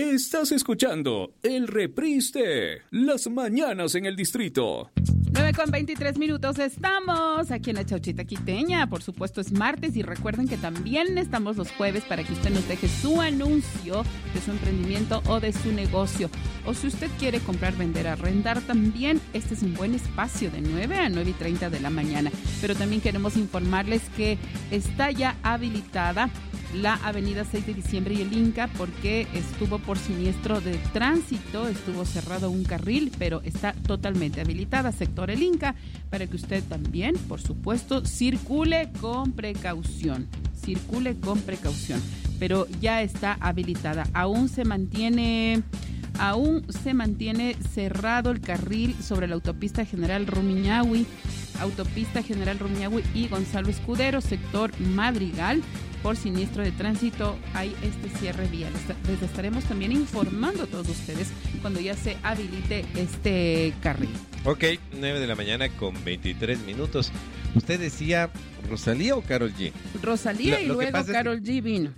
Estás escuchando el reprise de Las Mañanas en el Distrito. 9:23 estamos aquí en la Chauchita Quiteña. Por supuesto es martes y recuerden que también estamos los jueves para que usted nos deje su anuncio de su emprendimiento o de su negocio. O si usted quiere comprar, vender, arrendar también, este es un buen espacio de 9 a 9:30 de la mañana. Pero también queremos informarles que está ya habilitada la avenida 6 de diciembre y el Inca porque estuvo por siniestro de tránsito, estuvo cerrado un carril, pero está totalmente habilitada, sector el Inca, para que usted también, por supuesto, circule con precaución, pero ya está habilitada. Aún se mantiene cerrado el carril sobre la autopista General Rumiñahui y Gonzalo Escudero, sector Madrigal, por siniestro de tránsito. Hay este cierre vial. Les estaremos también informando a todos ustedes cuando ya se habilite este carril. Ok, 9 de la mañana con 23 minutos. ¿Usted decía Rosalía o Karol G? Rosalía y luego Karol G vino.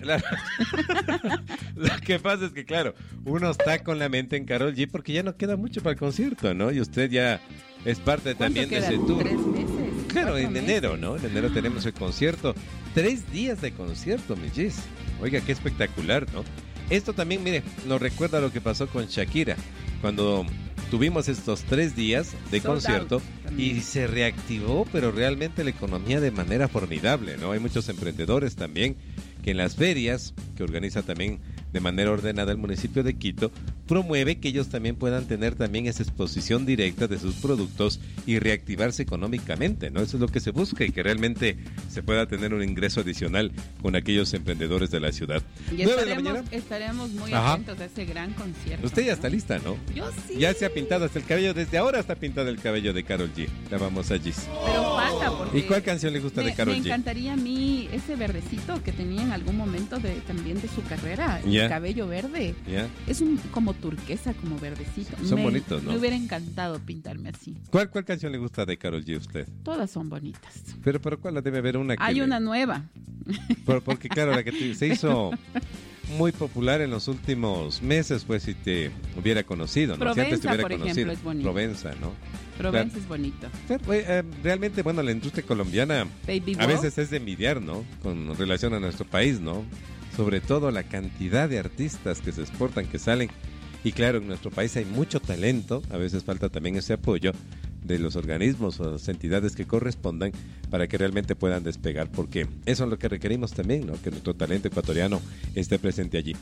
Lo que pasa es que, claro, uno está con la mente en Karol G porque ya no queda mucho para el concierto, ¿no? Y usted ya es parte también de ese tour. 3 meses. Claro, en enero, ¿no? En enero tenemos el concierto. 3 días de concierto, mi Gis. Oiga, qué espectacular, ¿no? Esto también, mire, nos recuerda lo que pasó con Shakira, cuando tuvimos estos 3 días de concierto y se reactivó, pero realmente la economía de manera formidable, ¿no? Hay muchos emprendedores también que en las ferias, que organiza también de manera ordenada el municipio de Quito, promueve que ellos también puedan tener también esa exposición directa de sus productos y reactivarse económicamente, ¿no? Eso es lo que se busca y que realmente se pueda tener un ingreso adicional con aquellos emprendedores de la ciudad. Y estaremos muy atentos a ese gran concierto. Usted ya está lista, ¿no? Yo sí. Ya se ha pintado hasta el cabello, desde ahora está pintado el cabello de Karol G. La vamos a Gis. Pero falta porque... ¿Y cuál canción le gusta de Karol G? Me encantaría a mí ese verdecito que tenía en algún momento también de su carrera, el cabello verde. Es como turquesa, como verdecito. Son bonitos, ¿no? Me hubiera encantado pintarme así. ¿Cuál canción le gusta de Karol G a usted? Todas son bonitas. Pero ¿cuál debe haber una? Hay una nueva. Porque claro, la que se hizo muy popular en los últimos meses, pues si te hubiera conocido, ¿no? Provenza, si antes te hubiera por conocido. ejemplo, es bonito. Provenza, ¿no? Provenza claro. Es bonito. Pero, realmente, bueno, la industria colombiana a veces es de envidiar, ¿no? Con relación a nuestro país, ¿no? Sobre todo la cantidad de artistas que se exportan, que salen. Y claro, en nuestro país hay mucho talento, a veces falta también ese apoyo de los organismos o las entidades que correspondan para que realmente puedan despegar, porque eso es lo que requerimos también, ¿no? Que nuestro talento ecuatoriano esté presente allí.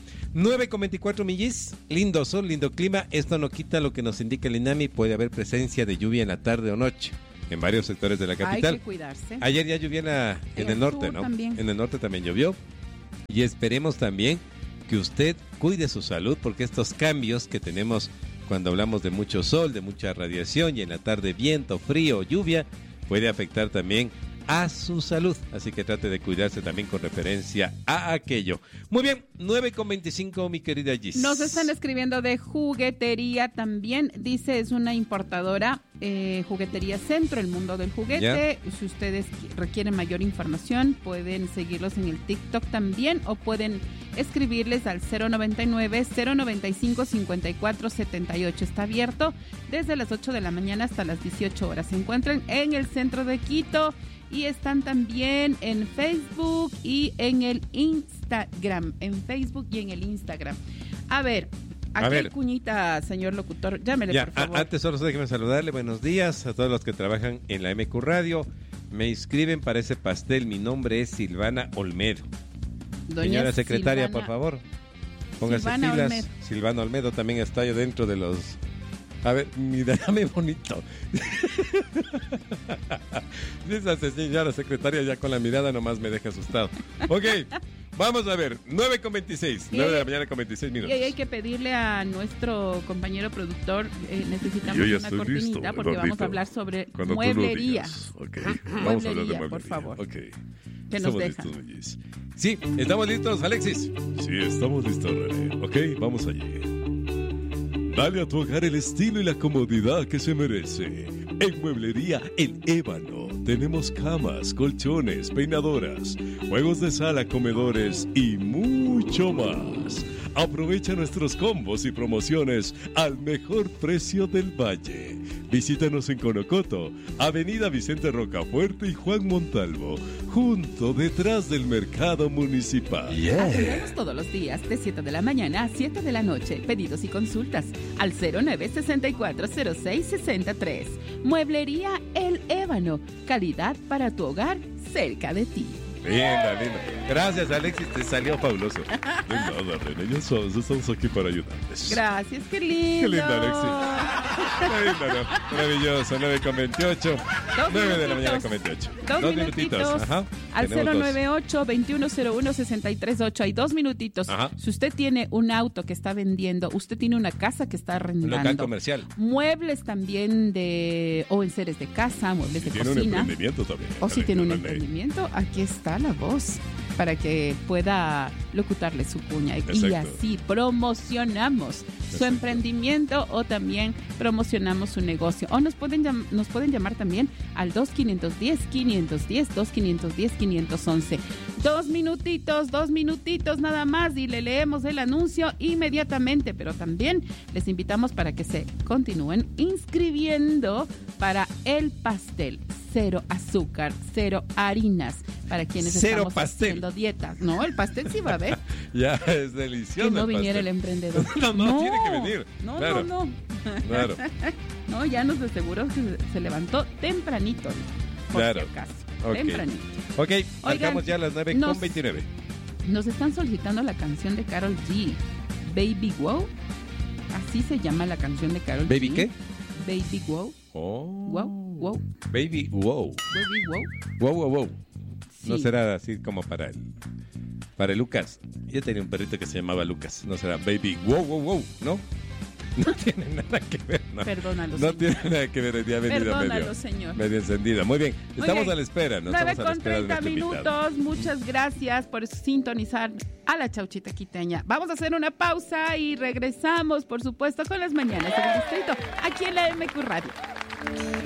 9:24 millis, lindo sol, lindo clima. Esto no quita lo que nos indica el INAMI, puede haber presencia de lluvia en la tarde o noche en varios sectores de la capital. Hay que cuidarse. Ayer ya llovió en el norte, ¿no? También. En el norte también llovió. Y esperemos también que usted cuide su salud, porque estos cambios que tenemos cuando hablamos de mucho sol, de mucha radiación y en la tarde viento, frío, lluvia, puede afectar también a su salud. Así que trate de cuidarse también con referencia a aquello. Muy bien, 9:25, mi querida Gis. Nos están escribiendo de juguetería también. Dice, es una importadora, Juguetería Centro, el mundo del juguete. Si ustedes requieren mayor información, pueden seguirlos en el TikTok también o pueden escribirles al 099-095-5478. Está abierto desde las 8 de la mañana hasta las 18 horas. Se encuentran en el centro de Quito y están también en Facebook y en el Instagram. En Facebook y en el Instagram. A ver, aquí hay cuñita, señor locutor. Llámele, por favor. Antes solo déjeme saludarle. Buenos días a todos los que trabajan en la MQ Radio. Me inscriben para ese pastel. Mi nombre es Silvana Olmedo. Señora secretaria, por favor, póngase pilas. Silvana Olmedo también está yo dentro de los... A ver, mírame bonito. Esa señora secretaria ya con la mirada nomás me deja asustado. Ok, vamos a ver, 9:26, 9 de la mañana con 26 minutos. Y hay que pedirle a nuestro compañero productor, necesitamos una cortinita listo, porque vamos a hablar sobre mueblería. Okay. Vamos a hablar de mueblería, por favor. Okay. Que nos deja. Sí, ¿estamos listos, Alexis? Sí, estamos listos, René. Ok, vamos allí. Dale a tu hogar el estilo y la comodidad que se merece. En Mueblería El Ébano tenemos camas, colchones, peinadoras, juegos de sala, comedores y mucho más. Aprovecha nuestros combos y promociones al mejor precio del Valle. Visítanos en Conocoto, Avenida Vicente Rocafuerte y Juan Montalvo, junto detrás del mercado municipal. Atendemos todos los días de 7 de la mañana a 7 de la noche. Pedidos y consultas al 0964066063. Mueblería El Ébano. Calidad para tu hogar cerca de ti. Linda, linda. Gracias, Alexis, te salió fabuloso. De nada, René, ya sabes, estamos aquí para ayudarles. Gracias, qué lindo. Qué linda, Alexis. Qué lindo, ¿no? Maravilloso, 9:28. 9 de la mañana con 28. Dos minutitos. Ajá. Al Tenemos 098-2101-6308. Hay 2 minutitos. Ajá. Si usted tiene un auto que está vendiendo, usted tiene una casa que está arrendando. Un local comercial. Muebles también o enseres de casa, muebles de Tiene cocina. un emprendimiento también. O si tiene un René. emprendimiento, aquí está la voz para que pueda locutarle su cuña. Y Exacto. así promocionamos su Exacto. emprendimiento o también promocionamos su negocio. O nos pueden llamar también al 2510-510, 2510-511. 2 minutitos nada más y le leemos el anuncio inmediatamente, pero también les invitamos para que se continúen inscribiendo para el pastel. 0 azúcar, 0 harinas, para quienes Cero estamos pastel. haciendo dietas. No, el pastel sí va a haber. Ya, es delicioso. Que no el viniera el pastel. emprendedor. No, tiene que venir. No, Claro. no. Claro. No, ya nos aseguró que se levantó tempranito, por Claro. si acaso. Ok. Tempranito. Ok, marcamos ya las 9:29. Nos están solicitando la canción de Karol G, Baby Wow. Así se llama la canción de Karol G. ¿Baby qué? Baby Wow. Oh. Wow. Baby wow. Baby Wow. Wow. No Sí. será así como para el Lucas. Yo tenía un perrito que se llamaba Lucas. No será Baby wow, ¿no? No tiene nada que ver. No, Perdónalo, no señor. tiene nada que ver. Ya ha venido Perdónalo, señor. medio encendida. Muy bien. Estamos bien. a la espera. ¿No? Estamos a la espera de 9:30 nuestro invitado. minutos. Muchas gracias por sintonizar a la Chauchita Quiteña. Vamos a hacer una pausa y regresamos, por supuesto, con las mañanas del distrito, aquí en la MQ Radio.